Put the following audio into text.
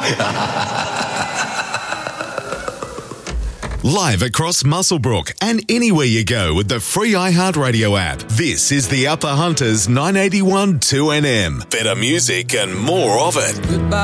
Live across Muswellbrook and anywhere you go with the free iHeartRadio app. This is the Upper Hunters 981 2NM. Better music and more of it. Goodbye.